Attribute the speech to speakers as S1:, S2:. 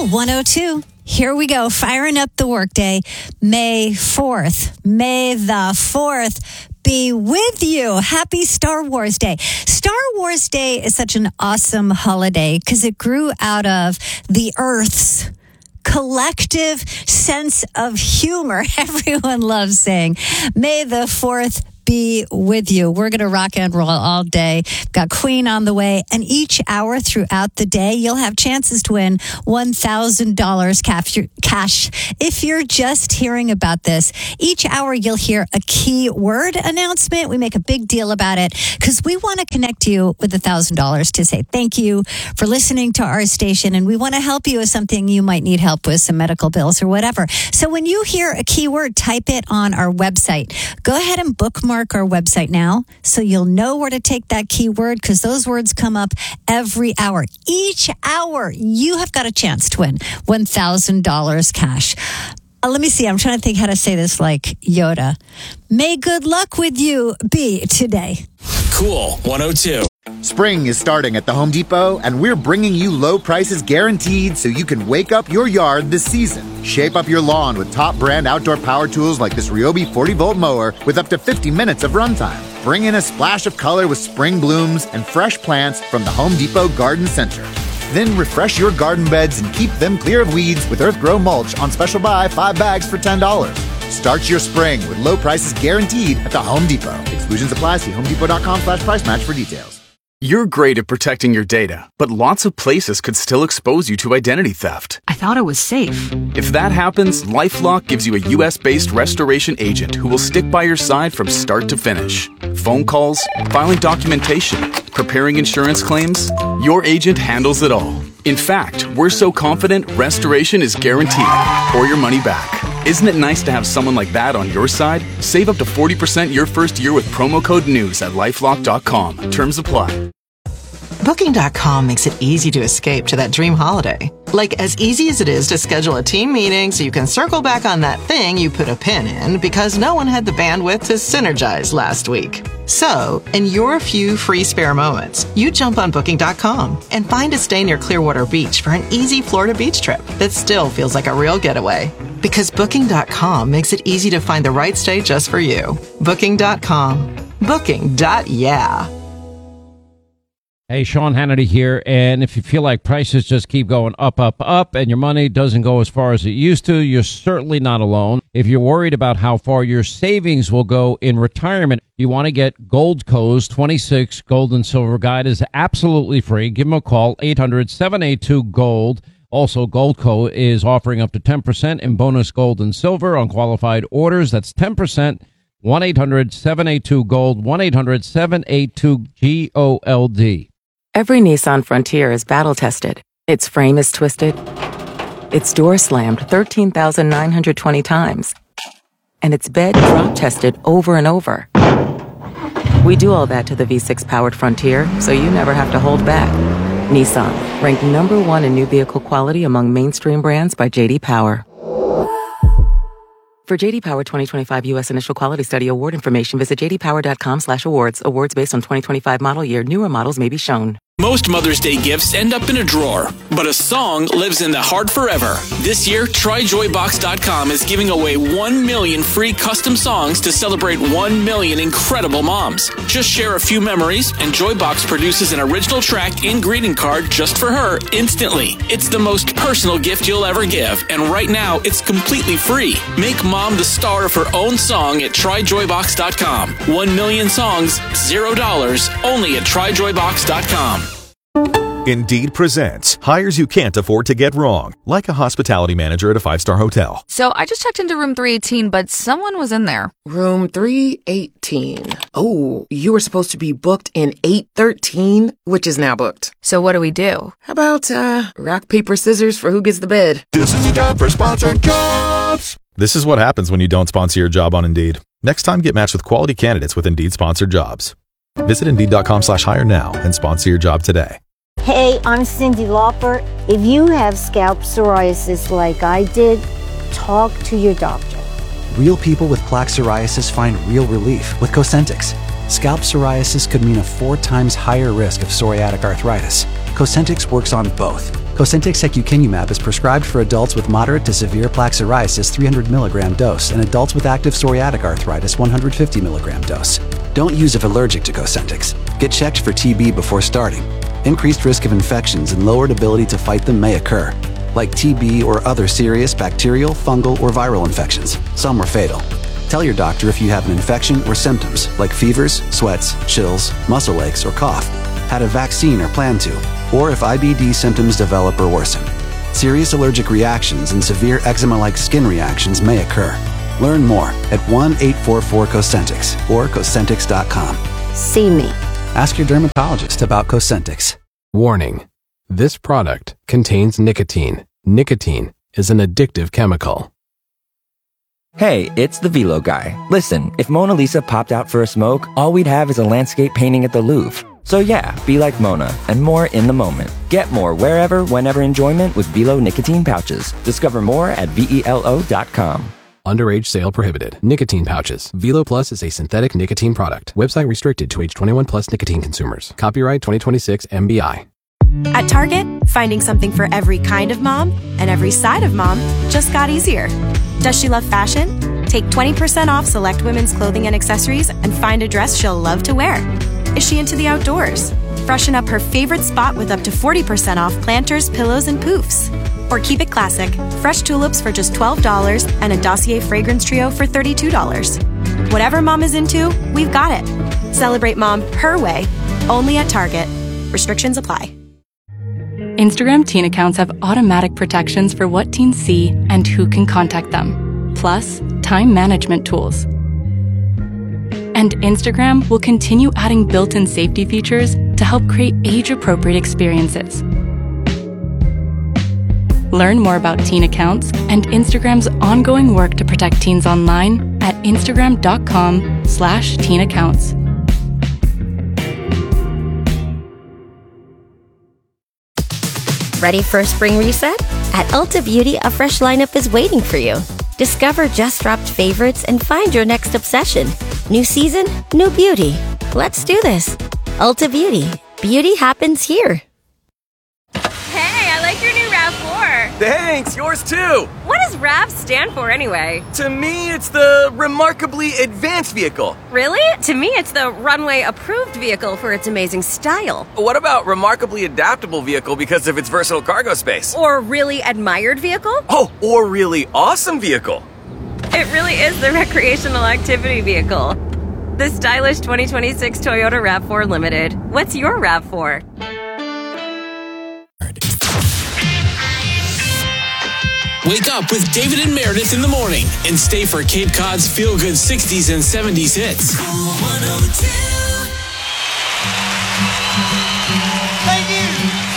S1: 102. Here we go, firing up the workday. May 4th. May the 4th be with you. Happy Star Wars Day. Star Wars Day is such an awesome holiday because it grew out of the Earth's collective sense of humor. Everyone loves saying, May the 4th be with you. We're going to rock and roll all day. Got Queen on the way. And each hour throughout the day, you'll have chances to win $1,000 cash. If you're just hearing about this, each hour you'll hear a key word announcement. We make a big deal about it because we want to connect you with $1,000 to say thank you for listening to our station. And we want to help you with something you might need help with, some medical bills or whatever. So when you hear a keyword, type it on our website. Go ahead and bookmark our website now so you'll know where to take that keyword because those words come up every hour. Each hour, you have got a chance to win $1,000 cash. Let me see. I'm trying to think how to say this like Yoda. May good luck with you be today.
S2: Cool 102.
S3: Spring is starting at the Home Depot, and we're bringing you low prices guaranteed so you can wake up your yard this season. Shape up your lawn with top brand outdoor power tools like this Ryobi 40-volt mower with up to 50 minutes of runtime. Bring in a splash of color with spring blooms and fresh plants from the Home Depot Garden Center. Then refresh your garden beds and keep them clear of weeds with Earthgrow mulch on special buy 5 bags for $10. Start your spring with low prices guaranteed at the Home Depot. Exclusions apply. See homedepot.com/price match for details.
S4: You're great at protecting your data, but lots of places could still expose you to identity theft.
S5: I thought it was safe.
S4: If that happens, LifeLock gives you a U.S.-based restoration agent who will stick by your side from start to finish. Phone calls, filing documentation, preparing insurance claims, your agent handles it all. In fact, we're so confident restoration is guaranteed or your money back. Isn't it nice to have someone like that on your side? Save up to 40% your first year with promo code NEWS at LifeLock.com. Terms apply.
S6: Booking.com makes it easy to escape to that dream holiday. Like as easy as it is to schedule a team meeting so you can circle back on that thing you put a pin in because no one had the bandwidth to synergize last week. So, in your few free spare moments, you jump on Booking.com and find a stay near Clearwater Beach for an easy Florida beach trip that still feels like a real getaway. Because Booking.com makes it easy to find the right stay just for you. Booking.com. Booking.yeah.
S7: Hey, Sean Hannity here, and if you feel like prices just keep going up, and your money doesn't go as far as it used to, you're certainly not alone. If you're worried about how far your savings will go in retirement, you want to get Goldco's 26 Gold and Silver Guide is absolutely free. Give them a call, 800-782-GOLD. Also, Goldco is offering up to 10% in bonus gold and silver on qualified orders. That's 10%. 1-800-782-GOLD, 1-800-782-GOLD.
S8: Every Nissan Frontier is battle-tested. Its frame is twisted. Its door slammed 13,920 times. And its bed drop-tested over and over. We do all that to the V6-powered Frontier, so you never have to hold back. Nissan, ranked number 1 in new vehicle quality among mainstream brands by J.D. Power. For J.D. Power 2025 U.S. Initial Quality Study Award information, visit jdpower.com/awards. Awards based on 2025 model year. Newer models may be shown.
S2: Most Mother's Day gifts end up in a drawer, but a song lives in the heart forever. This year, TryJoyBox.com is giving away 1 million free custom songs to celebrate 1 million incredible moms. Just share a few memories, and Joybox produces an original track and greeting card just for her instantly. It's the most personal gift you'll ever give, and right now, it's completely free. Make mom the star of her own song at TryJoyBox.com. 1 million songs, $0, only at TryJoyBox.com.
S9: Indeed presents hires you can't afford to get wrong, like a hospitality manager at a 5-star hotel.
S10: So I just checked into room 318, but someone was in there.
S11: Room 318. Oh, you were supposed to be booked in 813, which is now booked.
S10: So what do we do?
S11: How about rock, paper, scissors for who gets the bed?
S9: This is the time for sponsored jobs. This is what happens when you don't sponsor your job on Indeed. Next time, get matched with quality candidates with Indeed sponsored jobs. Visit Indeed.com/hire now and sponsor your job today.
S12: Hey, I'm Cyndi Lauper. If you have scalp psoriasis like I did, talk to your doctor.
S13: Real people with plaque psoriasis find real relief with Cosentyx. Scalp psoriasis could mean a 4 times higher risk of psoriatic arthritis. Cosentyx works on both. Cosentyx secukinumab is prescribed for adults with moderate to severe plaque psoriasis 300 mg dose and adults with active psoriatic arthritis 150 mg dose. Don't use if allergic to Cosentyx. Get checked for TB before starting. Increased risk of infections and lowered ability to fight them may occur, like TB or other serious bacterial, fungal, or viral infections. Some are fatal. Tell your doctor if you have an infection or symptoms like fevers, sweats, chills, muscle aches, or cough, had a vaccine or plan to, or if IBD symptoms develop or worsen. Serious allergic reactions and severe eczema-like skin reactions may occur. Learn more at 1-844-COSENTYX or Cosentyx.com.
S12: See me.
S13: Ask your dermatologist about Cosentyx.
S5: Warning: this product contains nicotine. Nicotine is an addictive chemical.
S14: Hey, it's the Velo guy. Listen, if Mona Lisa popped out for a smoke, all we'd have is a landscape painting at the Louvre. So yeah, be like Mona, and more in the moment. Get more wherever, whenever enjoyment with Velo nicotine pouches. Discover more at VELO.com.
S5: Underage sale prohibited. Nicotine pouches. Velo Plus is a synthetic nicotine product. Website restricted to age 21 plus nicotine consumers. Copyright 2026 MBI.
S15: At Target, finding something for every kind of mom and every side of mom just got easier. Does she love fashion? Take 20% off select women's clothing and accessories and find a dress she'll love to wear. Is she into the outdoors? Freshen up her favorite spot with up to 40% off planters, pillows, and poofs. Or keep it classic, fresh tulips for just $12 and a Dossier fragrance trio for $32. Whatever mom is into, we've got it. Celebrate mom her way, only at Target. Restrictions apply.
S16: Instagram teen accounts have automatic protections for what teens see and who can contact them, plus time management tools. And Instagram will continue adding built-in safety features to help create age-appropriate experiences. Learn more about teen accounts and Instagram's ongoing work to protect teens online at instagram.com/teen accounts.
S17: Ready for a spring reset? At Ulta Beauty, a fresh lineup is waiting for you. Discover just dropped favorites and find your next obsession. New season, new beauty. Let's do this. Ulta Beauty. Beauty happens here.
S18: Hey, I like your new RAV4.
S19: Thanks, yours too.
S18: What does RAV stand for anyway?
S19: To me, it's the Remarkably Advanced Vehicle.
S18: Really? To me, it's the Runway Approved Vehicle for its amazing style.
S19: What about Remarkably Adaptable Vehicle because of its versatile cargo space?
S18: Or Really Admired Vehicle?
S19: Oh, or Really Awesome Vehicle.
S18: It really is the Recreational Activity Vehicle. The stylish 2026 Toyota RAV4 Limited. What's your RAV4?
S2: Wake up with David and Meredith in the morning and stay for Cape Cod's feel-good 60s and 70s hits.